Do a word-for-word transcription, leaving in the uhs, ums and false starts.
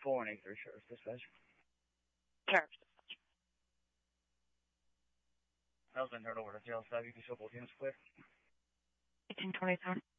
four and eight three Sheriff's Dispatch. Sheriff's Dispatch. That was been turned over to jail staff. You can show both units clear. eighteen twenty-seven.